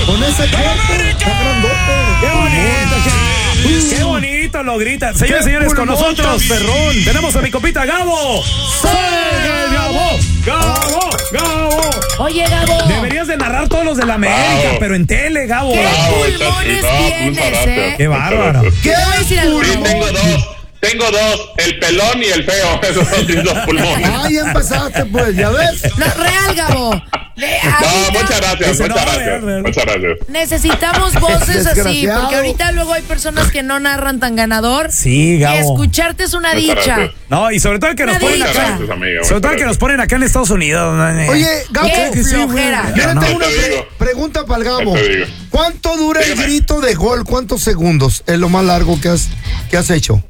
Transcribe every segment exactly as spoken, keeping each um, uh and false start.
Con ese cuerpo, está grandote. ¡Qué bonito! Qué, qué bonito lo grita. Señores, señores, con nosotros, perrón, tenemos a mi compita Gabo. ¡Salga, Gabo! ¡Gabo! ¡Gabo! Oye, Gabo. Deberías de narrar todos los de la América, Bravo. pero en tele, Gabo. ¿Qué Bravo, pulmones no, tienes, muchas gracias. eh? ¡Qué bárbaro! ¿Qué Te voy a decir algo. Sí, tengo dos. Tengo dos, el pelón y el feo. Esos son mis dos pulmones. Ay, ya empezaste, pues, ya ves. No, real, Gabo. De- No, ahorita muchas gracias, Dice, muchas no, gracias. real, real. Muchas gracias. Necesitamos voces así, Desgraciado. porque ahorita luego hay personas que no narran tan ganador. Sí, Y Gabo. escucharte es una Muchas dicha. gracias. No, y sobre todo el que nos Una ponen dicha. acá. Gracias, amigo, Sobre todo el muchas que nos ponen acá en Estados Unidos. ¿no? Oye, Gabo, Qué que sí, güey. flojera. Yo le No. tengo una Te pre- digo. pregunta para el Gabo. Te digo. ¿Cuánto dura el Dígame. grito de gol? ¿Cuántos segundos es lo más largo que has, que has hecho?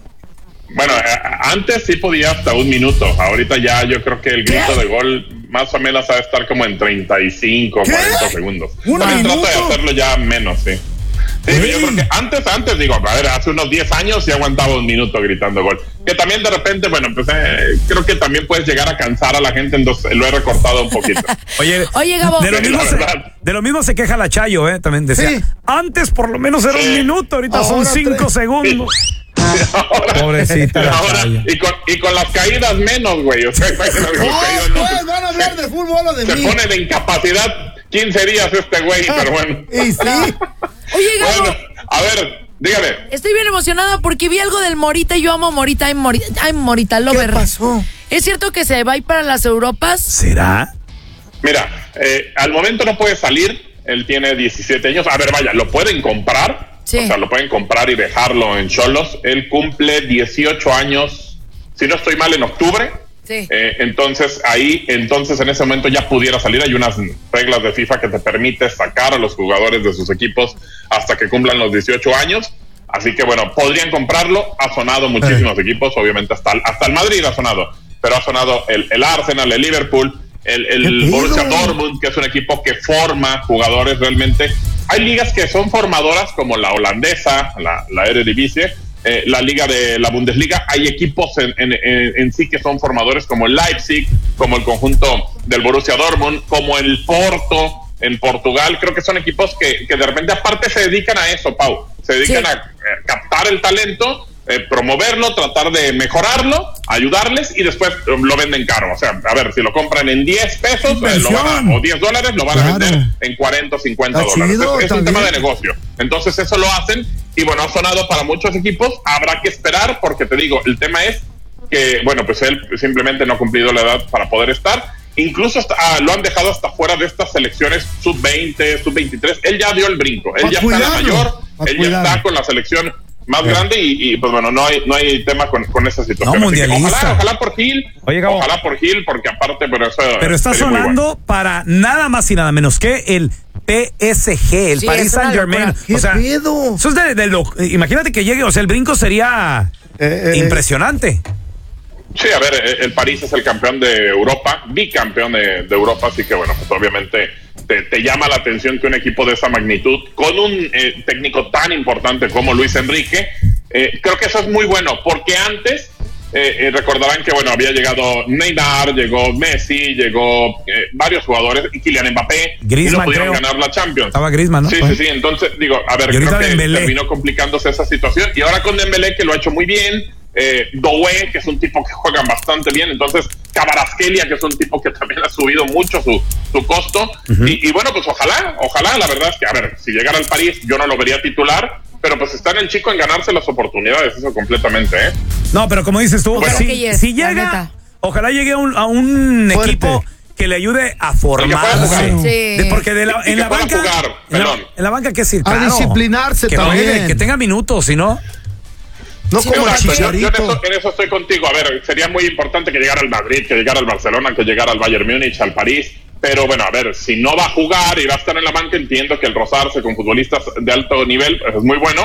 Bueno, eh, antes sí podía hasta un minuto. Ahorita ya yo creo que el grito ¿Qué? de gol más o menos va a estar como en treinta y cinco, ¿Qué? cuarenta segundos. ¿Un También minuto? trato de hacerlo ya menos, sí. Sí, Ey. yo creo que antes, antes digo, a ver, hace unos diez años sí aguantaba un minuto gritando gol. Que también de repente, bueno, pues eh, creo que también puedes llegar a cansar a la gente, entonces lo he recortado un poquito. Oye, Oye, Gabo. de lo, Sí, mismo la se, verdad. de lo mismo se queja la Chayo, ¿eh? También decía, Sí. antes por lo menos era Sí. un minuto, ahorita son Ahora cinco tres. segundos. Ahora- Pobrecita la ahora, Chayo. y, con, y con las caídas menos, güey. O sea, imagínate, con las Oh, caídas no, pues, van a hablar de fútbol o de se mí. pone de incapacidad quince días este güey, pero bueno. Y sí. Oye, Gabo. Bueno, a ver, dígame. Estoy bien emocionada porque vi algo del Morita y yo amo Morita. I'm Morita, I'm Morita ¿Qué Lover. pasó? ¿Es cierto que se va a ir para las Europas? ¿Será? Mira, eh, al momento no puede salir. Él tiene diecisiete años. A ver, vaya, lo pueden comprar. Sí. O sea, lo pueden comprar y dejarlo en Xolos. Él cumple dieciocho años, si no estoy mal, en octubre. Sí. Eh, entonces, ahí, entonces en ese momento ya pudiera salir. Hay unas reglas de FIFA que te permite sacar a los jugadores de sus equipos hasta que cumplan los dieciocho años. Así que bueno, podrían comprarlo. Ha sonado muchísimos equipos, obviamente hasta el, hasta el Madrid ha sonado, pero ha sonado el, el Arsenal, el Liverpool, el, el ¿Qué Borussia pedo? Dortmund, que es un equipo que forma jugadores realmente. Hay ligas que son formadoras como la holandesa, la, la Eredivisie, eh, la liga de la Bundesliga. Hay equipos en, en, en, en sí que son formadores como el Leipzig, como el conjunto del Borussia Dortmund, como el Porto en Portugal. Creo que son equipos que, que de repente aparte se dedican a eso, Pau. Se dedican Sí. a eh, captar el talento, eh, promoverlo, tratar de mejorarlo, ayudarles y después eh, lo venden caro. O sea, a ver, si lo compran en diez pesos eh, lo van a- o diez dólares, lo van Claro. a vender en cuarenta o cincuenta Está dólares. chido, es es está un tema bien. de negocio. Entonces eso lo hacen y bueno, ha sonado para muchos equipos. Habrá que esperar porque te digo, el tema es que, bueno, pues él simplemente no ha cumplido la edad para poder estar. Incluso hasta, ah, lo han dejado hasta fuera de estas selecciones sub veinte, sub veintitrés. Él ya dio el brinco. Él Pa' ya está cuidarlo, mayor. pa' Él ya cuidarlo. está con la selección más grande y, y, pues bueno, no hay no hay tema con, con esa situación. No, Así que mundialista. Ojalá, ojalá por Gil. Oye, Gabo. Ojalá por Gil, porque aparte, pero eso. Pero está sería muy sonando bueno. para nada más y nada menos que el P S G, el Sí, Paris es una Saint Germain. locura. ¿Qué O sea, pedo? eso es de, de lo. Imagínate que llegue, o sea, el brinco sería Eh, eh, impresionante. Sí, a ver, eh, el París es el campeón de Europa, bicampeón de, de Europa, así que bueno, pues obviamente te, te llama la atención que un equipo de esa magnitud, con un eh, técnico tan importante como Luis Enrique, eh, creo que eso es muy bueno, porque antes eh, eh, recordarán que bueno, había llegado Neymar, llegó Messi, llegó eh, varios jugadores, y Kylian Mbappé, Griezmann, y no pudieron creo. ganar la Champions. Estaba Griezmann, ¿no? Sí, sí, sí, entonces digo, a ver, Y ahorita creo que Dembélé. terminó complicándose esa situación, y ahora con Dembélé, que lo ha hecho muy bien, eh, Doué, que es un tipo que juega bastante bien, entonces Kvaratskhelia, que es un tipo que también ha subido mucho su, su costo, uh-huh. y, y bueno, pues ojalá, ojalá, la verdad es que, a ver, si llegara al París, yo no lo vería titular, pero pues está en el chico en ganarse las oportunidades, eso completamente, ¿eh? No, pero como dices tú, Bueno. si, que yes, si la llega, neta. ojalá llegue a un, a un Fuerte. equipo que le ayude a El que pueda formarse. jugar. Sí. De- porque de la, Y en que la pueda banca, jugar, en, la, pelón. en la banca, ¿qué decir? A Claro, disciplinarse que también. juegue, que tenga minutos, si no. No Sí, como no, Exacto, yo, yo en, Chicharito. eso, en eso estoy contigo. A ver, sería muy importante que llegara al Madrid, que llegara al Barcelona, que llegara al Bayern Múnich, al París. Pero bueno, a ver, si no va a jugar y va a estar en la banca, entiendo que el rozarse con futbolistas de alto nivel pues, es muy bueno.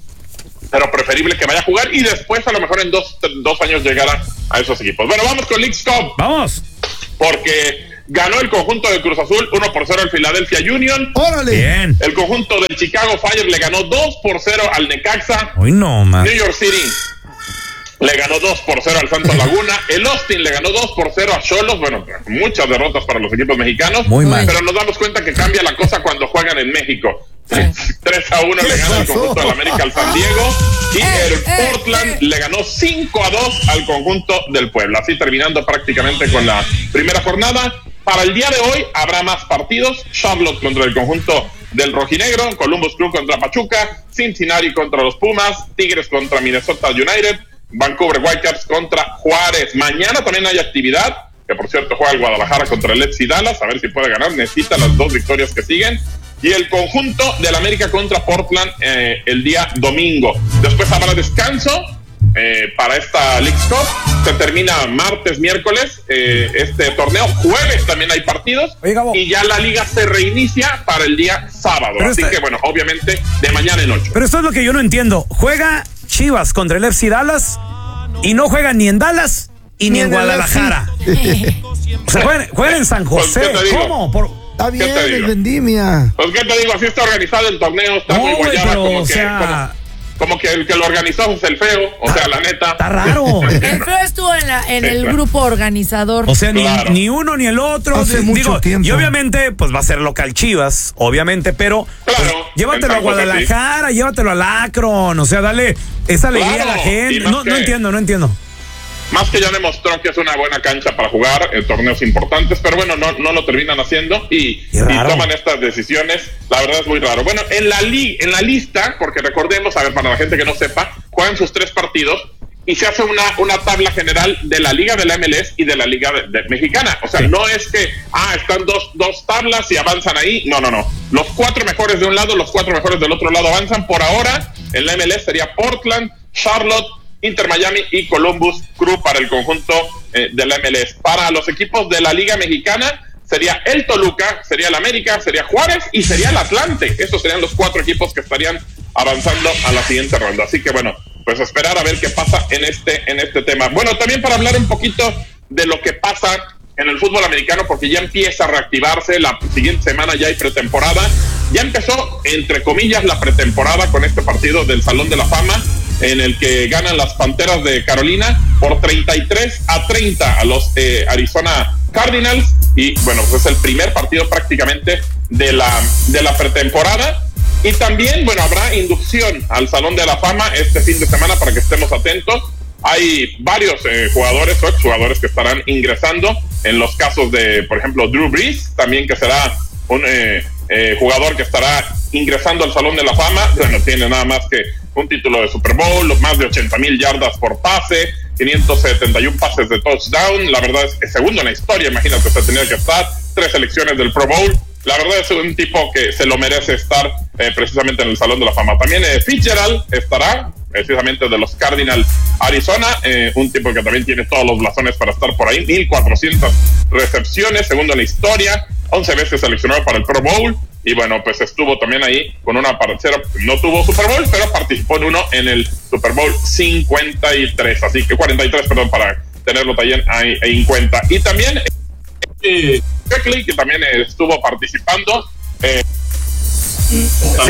Pero preferible que vaya a jugar y después a lo mejor en dos, dos años llegara a esos equipos. Bueno, vamos con Leagues Cup, Vamos. porque ganó el conjunto de Cruz Azul uno por cero al Philadelphia Union. Órale. Bien. El conjunto del Chicago Fire le ganó dos por cero al Necaxa. Uy, no, man. New York City le ganó dos por cero al Santos Laguna. El Austin le ganó dos por cero a Xolos. Bueno, muchas derrotas para los equipos mexicanos. Muy mal. Pero nos damos cuenta que cambia la cosa cuando juegan en México. Sí. tres a uno le gana el conjunto del América al San Diego. Y eh, el eh, Portland eh. le ganó cinco a dos al conjunto del Puebla. Así terminando prácticamente con la primera jornada. Para el día de hoy habrá más partidos. Charlotte contra el conjunto del rojinegro, Columbus Crew contra Pachuca, Cincinnati contra los Pumas, Tigres contra Minnesota United, Vancouver Whitecaps contra Juárez. Mañana también hay actividad, que por cierto juega el Guadalajara contra el F C Dallas, a ver si puede ganar, necesita las dos victorias que siguen. Y el conjunto del América contra Portland eh, el día domingo. Después habrá descanso eh, para esta Leagues Cup. Se termina martes, miércoles eh, este torneo. Jueves también hay partidos. Oye, Gabo. Y ya la liga se reinicia para el día sábado. Pero Así esta... que bueno, obviamente de mañana en ocho. Pero esto es lo que yo no entiendo. Juega Chivas contra el F C Dallas y no juega ni en Dallas y ni, ni en Guadalajara. O sea, juegan, juegan en San José. ¿Cómo? Por... Está bien, el Vendimia. Pues qué te digo, así está organizado el torneo, está no, muy guayaba, pero, como o que, sea... como, como que el que lo organizó es el feo, o ta, sea, la neta. Está raro. El feo estuvo en, la, en Sí, el claro. grupo organizador. O sea, Claro. ni, ni uno ni el otro. Hace Digo, mucho tiempo. Y obviamente, pues va a ser local Chivas, obviamente, pero Claro, pues, llévatelo en a San José, Guadalajara, llévatelo al Akron, o sea, dale esa alegría Claro, a la y gente. más No, que- no entiendo, no entiendo. Más que ya demostró que es una buena cancha para jugar en torneos importantes, pero bueno, no, no lo terminan haciendo y, Qué y raro. toman estas decisiones. La verdad es muy raro. Bueno, en la li, en la lista, porque recordemos, a ver, para la gente que no sepa, juegan sus tres partidos y se hace una, una tabla general de la Liga de la M L S y de la Liga de, de Mexicana. O sea, Sí. no es que, ah, están dos, dos tablas y avanzan ahí. No, no, no. Los cuatro mejores de un lado, los cuatro mejores del otro lado avanzan. Por ahora, en la M L S sería Portland, Charlotte, Inter Miami y Columbus Crew para el conjunto eh, de la M L S. Para los equipos de la Liga Mexicana sería el Toluca, sería el América, sería Juárez y sería el Atlante. Estos serían los cuatro equipos que estarían avanzando a la siguiente ronda. Así que bueno, pues esperar a ver qué pasa en este, en este tema. Bueno, también para hablar un poquito de lo que pasa en el fútbol americano, porque ya empieza a reactivarse, la siguiente semana ya hay pretemporada. Ya empezó, entre comillas, la pretemporada con este partido del Salón de la Fama, en el que ganan las Panteras de Carolina por treinta y tres a treinta a los eh, Arizona Cardinals. Y bueno, pues es el primer partido prácticamente de la, de la pretemporada. Y también, bueno, habrá inducción al Salón de la Fama este fin de semana para que estemos atentos. Hay varios eh, jugadores o exjugadores que estarán ingresando, en los casos de, por ejemplo, Drew Brees, también que será un eh, eh, jugador que estará ingresando al Salón de la Fama. Bueno, tiene nada más que un título de Super Bowl, más de ochenta mil yardas por pase, quinientos setenta y uno pases de touchdown. La verdad es que segundo en la historia, imagínate, se tenía que estar tres selecciones del Pro Bowl. La verdad es un tipo que se lo merece estar eh, precisamente en el Salón de la Fama. También eh, Fitzgerald estará precisamente de los Cardinals Arizona, eh, un tipo que también tiene todos los blasones para estar por ahí, mil cuatrocientas recepciones, segundo en la historia, once veces seleccionado para el Pro Bowl, y bueno, pues estuvo también ahí con una parcera, no tuvo Super Bowl, pero participó en uno en el Super Bowl cincuenta y tres, así que cuarenta y tres, perdón, para tenerlo también ahí en cuenta. Y también eh, Beckley, que también eh, estuvo participando, eh, ¿sí?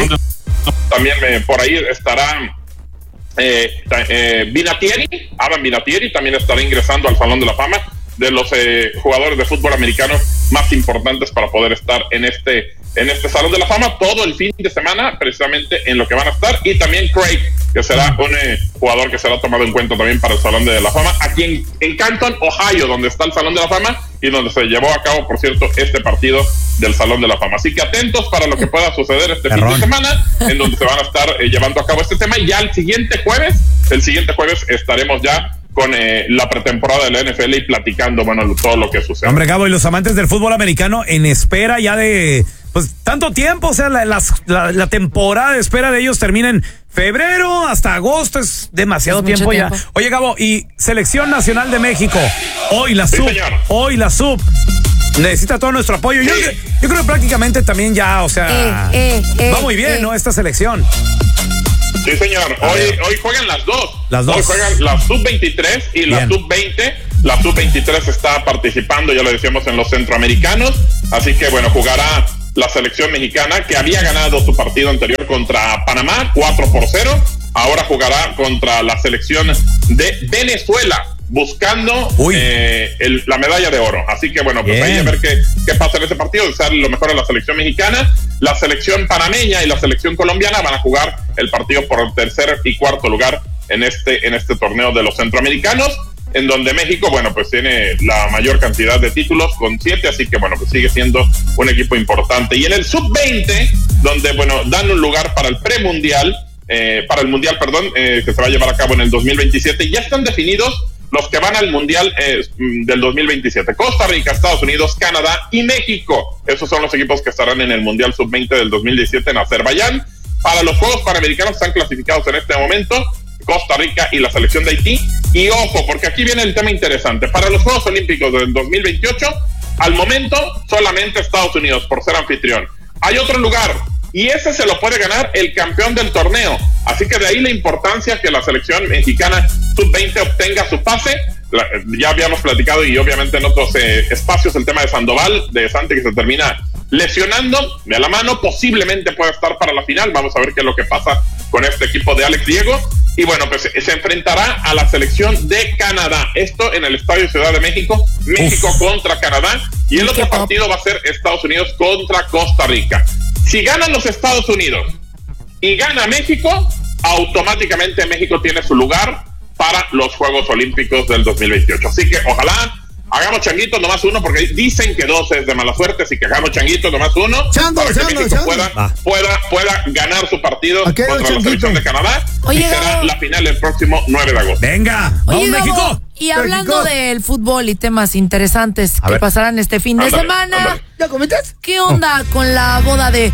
También eh, por ahí estará Eh, eh, Vinatieri, Adam Vinatieri también estará ingresando al Salón de la Fama, de los eh, jugadores de fútbol americano más importantes para poder estar en este en este Salón de la Fama todo el fin de semana, precisamente en lo que van a estar. Y también Craig, que será un eh, jugador que será tomado en cuenta también para el Salón de la Fama aquí en, en Canton, Ohio, donde está el Salón de la Fama y donde se llevó a cabo, por cierto, este partido del Salón de la Fama. Así que atentos para lo que pueda suceder este Perrón. fin de semana, en donde se van a estar eh, llevando a cabo este tema. Y ya el siguiente jueves, el siguiente jueves estaremos ya con eh, la pretemporada de la N F L y platicando, bueno, todo lo que sucede. Hombre, Gabo, y los amantes del fútbol americano en espera ya de, pues, tanto tiempo, o sea, la, las, la, la temporada de espera de ellos termina en febrero hasta agosto, es demasiado Es mucho tiempo ya. tiempo. Oye, Gabo, y Selección Nacional de México, hoy la Sí, sub, señor. hoy la sub, necesita todo nuestro apoyo. Yo, Sí. yo creo que prácticamente también ya, o sea, Eh, eh, va eh, muy bien, eh. ¿no? Esta selección. Sí, señor. Hoy, hoy juegan las dos. Las dos. Hoy juegan la sub veintitrés y la Bien. sub veinte. La sub veintitrés está participando, ya lo decíamos, en los centroamericanos. Así que, bueno, jugará la selección mexicana, que había ganado su partido anterior contra Panamá, cuatro por cero. ahora jugará contra la selección de Venezuela, buscando eh, el, la medalla de oro. Así que bueno, pues Bien. ahí a ver qué, qué pasa en ese partido, desear lo mejor a la selección mexicana. La selección panameña y la selección colombiana van a jugar el partido por el tercer y cuarto lugar en este, en este torneo de los centroamericanos, en donde México, bueno, pues tiene la mayor cantidad de títulos con siete, así que bueno, pues sigue siendo un equipo importante. Y en el sub veinte, donde bueno, dan un lugar para el premundial, eh, para el mundial, perdón, eh, que se va a llevar a cabo en el dos mil veintisiete, ya están definidos los que van al mundial eh, del dos mil veintisiete. Costa Rica, Estados Unidos, Canadá y México. Esos son los equipos que estarán en el mundial sub veinte del dos mil diecisiete en Azerbaiyán. Para los Juegos Panamericanos están clasificados en este momento Costa Rica y la selección de Haití. Y ojo, porque aquí viene el tema interesante. Para los Juegos Olímpicos del dos mil veintiocho, al momento solamente Estados Unidos por ser anfitrión. Hay otro lugar y ese se lo puede ganar el campeón del torneo. Así que de ahí la importancia que la selección mexicana sub veinte obtenga su pase. La, ya habíamos platicado y obviamente en otros eh, espacios el tema de Sandoval, de Santi, que se termina lesionando de la mano, posiblemente pueda estar para la final. Vamos a ver qué es lo que pasa con este equipo de Alex Diego. Y bueno, pues se enfrentará a la selección de Canadá. Esto en el Estadio Ciudad de México. México Uf. contra Canadá. Y el otro partido va a ser Estados Unidos contra Costa Rica. Si ganan los Estados Unidos y gana México, automáticamente México tiene su lugar para los Juegos Olímpicos del dos mil veintiocho. Así que ojalá hagamos changuito nomás uno, porque dicen que dos es de mala suerte, así que hagamos changuito nomás uno. Chango, para chango, que México chango. Pueda, Ah. pueda, pueda ganar su partido Aquí contra la selección de Canadá. Oye, y será Gabo. la final el próximo nueve de agosto. Venga, Oye, vamos Gabo, México. y hablando México. del fútbol y temas interesantes A que ver. pasarán este fin de Ándale, semana, ándale. ¿Ya comentas? ¿qué onda con la boda de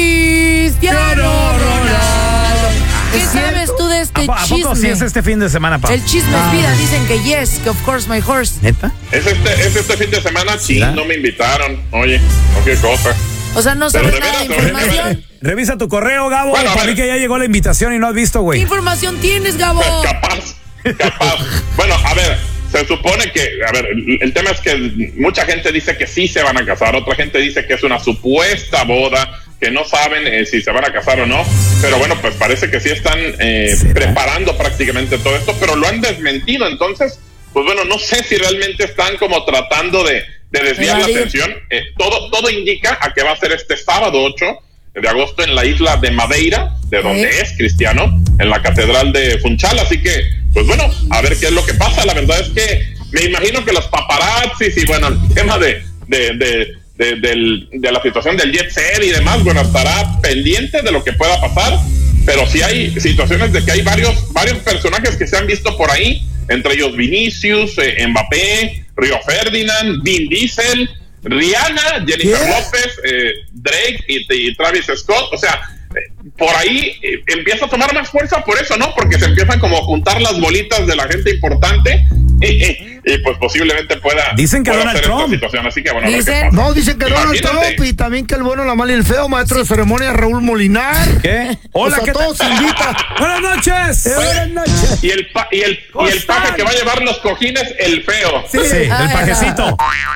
Cristiano Ronaldo? ¿Qué ¿Es sabes cierto? tú de este ¿A, po- a poco sí chisme? es este fin de semana, pa? El chisme Ah. es vida, dicen que yes, que of course my horse. ¿Neta? Es este, es este fin de semana, sí, ¿Será? no me invitaron. Oye, no qué cosa. O sea, no Pero sabes de nada de veras, de información. Revisa tu correo, Gabo. Bueno, a para ver. mí que ya llegó la invitación y no has visto, ¿Qué güey. información tienes, Gabo? Capaz, capaz. Bueno, a ver, se supone que, a ver, el, el tema es que mucha gente dice que sí se van a casar, otra gente dice que es una supuesta boda, que no saben eh, si se van a casar o no, pero bueno, pues parece que sí están eh, preparando prácticamente todo esto, pero lo han desmentido, entonces, pues bueno, no sé si realmente están como tratando de, de desviar la Evadir. atención. Eh, todo, todo indica a que va a ser este sábado ocho de agosto en la isla de Madeira, de donde ¿Eh? es Cristiano, en la catedral de Funchal, así que, pues bueno, a ver qué es lo que pasa. La verdad es que me imagino que los paparazzis y bueno, el tema de, de, de, de, del- de la situación del jet set y demás, bueno, estará pendiente de lo que pueda pasar, pero sí hay situaciones de que hay varios, varios personajes que se han visto por ahí, entre ellos Vinicius, eh, Mbappé, Río Ferdinand, Vin Diesel, Rihanna, Jennifer ¿Qué? López, eh, Drake y, y Travis Scott. O sea, eh, por ahí eh, empieza a tomar más fuerza por eso, ¿no? Porque se empiezan como a juntar las bolitas de la gente importante y, y- y, pues posiblemente pueda, Dicen que pueda Donald hacer esta Trump. situación. Así que bueno, a ver qué Dicen- pasa. No, dicen que Donald Imagínate. Trump y también que el bueno, la mala y el feo, maestro de ceremonia Raúl Molinar. ¿Qué? Hola, Hola, pues ¿qué a todos tal? se invita. Buenas noches. Eh, buenas noches. Y el, pa- y el, ¿Cómo y el paje están? que va a llevar los cojines, el feo. Sí, el Ay, pajecito.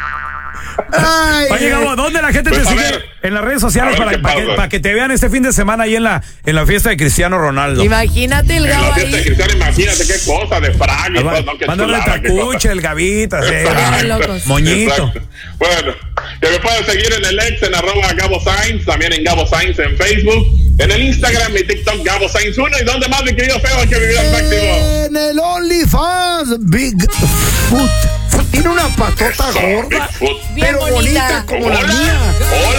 Ay, Oye, Gabo, ¿dónde la gente Pues, te a sigue? ver. En las redes sociales A ver para, qué para que, pasa. para que te vean este fin de semana ahí en la, en la fiesta de Cristiano Ronaldo. Imagínate el En Gabo la fiesta de ahí. Cristiano, imagínate qué cosa de frag y todo, ¿no? Qué Mándale chulada, qué tacuche, cosa. el gavita, sí, Exacto. locos. moñito. Exacto. Bueno, que me pueden seguir en el ex, en arroba Gabo Sainz, también en Gabo Sainz en Facebook, en el Instagram, mi TikTok, Gabo Sainz uno, y donde más, mi querido feo, hay que vivir al máximo. En el OnlyFans, Big Foot. Tiene una patota Eso, gorda, Bigfoot. Bien pero bonita. bonita como la Hola, mía. hola.